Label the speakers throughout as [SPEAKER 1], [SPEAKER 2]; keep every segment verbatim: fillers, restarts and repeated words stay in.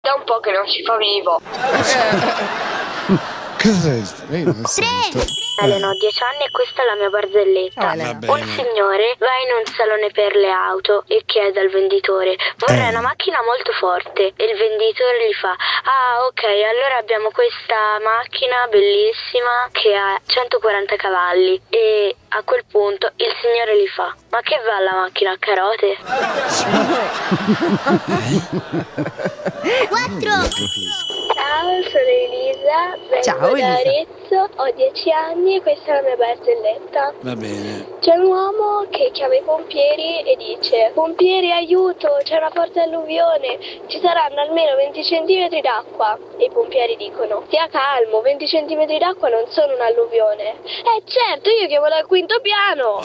[SPEAKER 1] Da un po' che non si fa vivo.
[SPEAKER 2] Cos'è? Tre!
[SPEAKER 1] Elena, ho dieci anni e questa è la mia barzelletta.
[SPEAKER 2] Oh,
[SPEAKER 1] un signore va in un salone per le auto e chiede al venditore: vorrei
[SPEAKER 2] Eh.
[SPEAKER 1] una macchina molto forte. E il venditore gli fa: ah, ok, allora abbiamo questa macchina bellissima che ha centoquaranta cavalli. E a quel punto il signore gli fa: ma che va la macchina a carote?
[SPEAKER 3] Quattro!
[SPEAKER 1] Ciao, sono Elisa, vengo
[SPEAKER 3] Ciao,
[SPEAKER 1] da
[SPEAKER 3] Elisa.
[SPEAKER 1] Arezzo, ho dieci anni e questa è la mia barzelletta.
[SPEAKER 2] Va bene.
[SPEAKER 1] C'è un uomo che chiama i pompieri e dice: pompieri, aiuto, c'è una forte alluvione, ci saranno almeno venti centimetri d'acqua. E i pompieri dicono: stia calmo, venti centimetri d'acqua non sono un'alluvione. Eh certo, io chiamo dal quinto piano.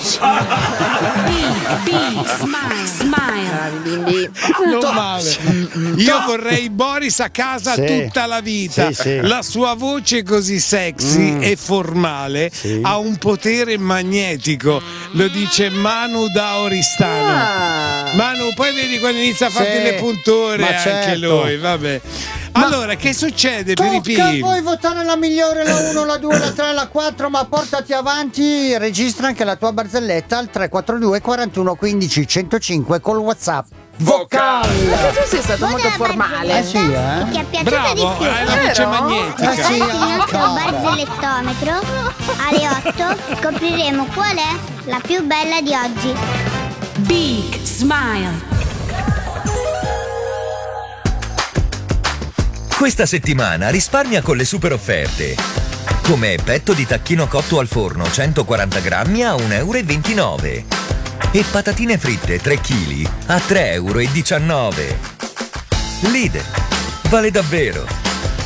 [SPEAKER 4] Smile, smile.
[SPEAKER 3] Bimbi.
[SPEAKER 2] Non male. Io vorrei Boris a casa
[SPEAKER 5] Sì.
[SPEAKER 2] tutta la vita.
[SPEAKER 5] Sì, sì.
[SPEAKER 2] La sua voce così sexy e formale
[SPEAKER 5] Sì.
[SPEAKER 2] ha un potere magnetico. Lo dice Manu da Oristano.
[SPEAKER 3] Ah.
[SPEAKER 2] Manu, poi vedi quando inizia a farti
[SPEAKER 5] Sì,
[SPEAKER 2] le punture
[SPEAKER 5] ma
[SPEAKER 2] anche
[SPEAKER 5] certo.
[SPEAKER 2] lui, vabbè. Allora, che succede per i
[SPEAKER 5] Tocca a
[SPEAKER 2] P?
[SPEAKER 5] voi votare la migliore, la uno, la due, la tre, la quattro, ma portati avanti, registra anche la tua barzelletta al tre quattro due quarantuno quindici centocinque col WhatsApp vocale.
[SPEAKER 3] Tu sei stato molto formale.
[SPEAKER 5] Eh sì, eh?
[SPEAKER 6] Ti è piaciuta
[SPEAKER 2] Bravo,
[SPEAKER 6] di più?
[SPEAKER 2] hai la voce
[SPEAKER 3] Vero?
[SPEAKER 2] magnetica.
[SPEAKER 5] Eh sì,
[SPEAKER 6] Oggi il nostro
[SPEAKER 5] ancora.
[SPEAKER 6] barzellettometro alle otto scopriremo qual è la più bella di oggi.
[SPEAKER 4] Big smile.
[SPEAKER 7] Questa settimana risparmia con le super offerte. Come petto di tacchino cotto al forno centoquaranta grammi a uno e ventinove euro. E patatine fritte tre chili a tre e diciannove euro. Lidl. Vale davvero.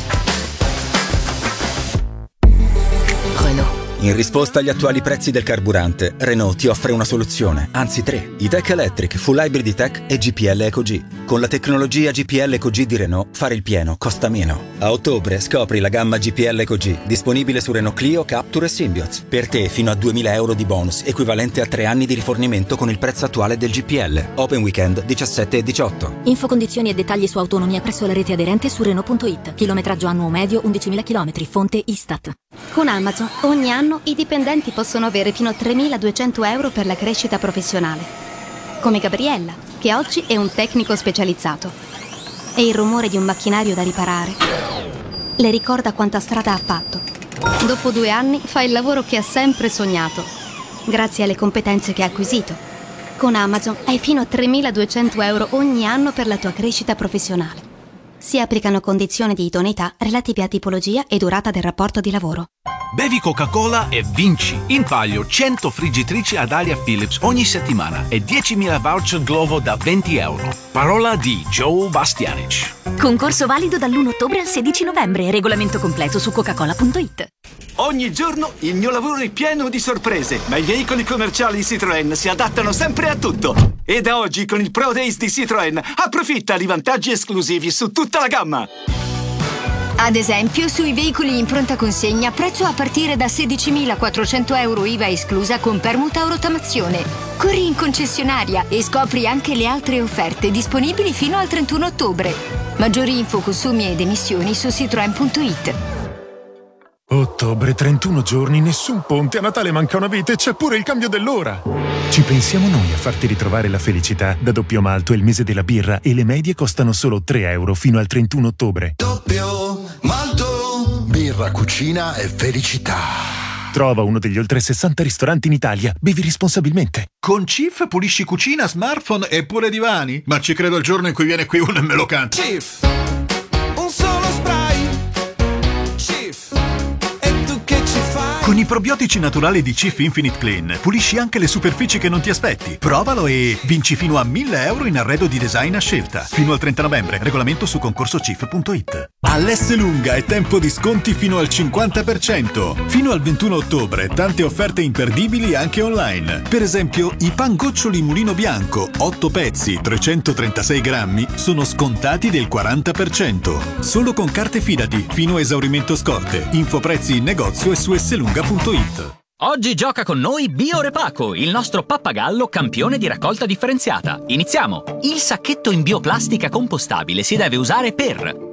[SPEAKER 8] In risposta agli attuali prezzi del carburante, Renault ti offre una soluzione, anzi tre. E-Tech Electric, Full Hybrid E-Tech e G P L EcoG. Con la tecnologia G P L EcoG di Renault, fare il pieno costa meno. A ottobre scopri la gamma G P L EcoG, disponibile su Renault Clio, Captur e Symbioz. Per te fino a duemila euro di bonus, equivalente a tre anni di rifornimento con il prezzo attuale del G P L. Open Weekend diciassette e diciotto.
[SPEAKER 9] Info, condizioni e dettagli su autonomia presso la rete aderente su Renault punto it. Chilometraggio annuo medio undicimila chilometri. Fonte Istat.
[SPEAKER 10] Con Amazon ogni anno i dipendenti possono avere fino a tremiladuecento euro per la crescita professionale. Come Gabriella, che oggi è un tecnico specializzato. E il rumore di un macchinario da riparare le ricorda quanta strada ha fatto. Dopo due anni fa il lavoro che ha sempre sognato, grazie alle competenze che ha acquisito. Con Amazon hai fino a tremiladuecento euro ogni anno per la tua crescita professionale. Si applicano condizioni di idoneità relative a tipologia e durata del rapporto di lavoro.
[SPEAKER 11] Bevi Coca-Cola e vinci! In palio cento friggitrici ad aria Philips ogni settimana e diecimila voucher Glovo da venti euro. Parola di Joe Bastianic.
[SPEAKER 9] Concorso valido dall'primo ottobre al sedici novembre. Regolamento completo su coca-cola punto it.
[SPEAKER 12] Ogni giorno il mio lavoro è pieno di sorprese, ma i veicoli commerciali Citroën si adattano sempre a tutto. E da oggi con il Pro Days di Citroën approfitta di vantaggi esclusivi su tutta la gamma.
[SPEAKER 10] Ad esempio, sui veicoli in pronta consegna, prezzo a partire da sedicimilaquattrocento euro I V A esclusa con permuta o rottamazione. Corri in concessionaria e scopri anche le altre offerte disponibili fino al trentuno ottobre. Maggiori info, consumi ed emissioni su citroen punto it.
[SPEAKER 13] Ottobre, trentuno giorni, nessun ponte, a Natale manca una vita e c'è pure il cambio dell'ora. Ci pensiamo noi a farti ritrovare la felicità. Da Doppio Malto è il mese della birra e le medie costano solo tre euro fino al trentuno ottobre.
[SPEAKER 14] Doppio Malto, birra, cucina e felicità.
[SPEAKER 13] Trova uno degli oltre sessanta ristoranti in Italia. Bevi responsabilmente.
[SPEAKER 15] Con Cif pulisci cucina, smartphone e pure divani? Ma ci credo il giorno in cui viene qui uno e me lo canta.
[SPEAKER 16] Cif, un solo spray. Cif, e tu che ci fai?
[SPEAKER 15] Con i probiotici naturali di Cif Infinite Clean pulisci anche le superfici che non ti aspetti. Provalo e vinci fino a mille euro in arredo di design a scelta. Fino al trenta novembre. Regolamento su concorso cif punto it. All'Esselunga è tempo di sconti fino al cinquanta per cento. Fino al ventuno ottobre tante offerte imperdibili anche online. Per esempio i pangoccioli Mulino Bianco otto pezzi trecentotrentasei grammi sono scontati del quaranta per cento. Solo con carte Fidati fino a esaurimento scorte. Info prezzi in negozio e su esselunga punto it.
[SPEAKER 17] Oggi gioca con noi Biorepaco, il nostro pappagallo campione di raccolta differenziata. Iniziamo! Il sacchetto in bioplastica compostabile si deve usare per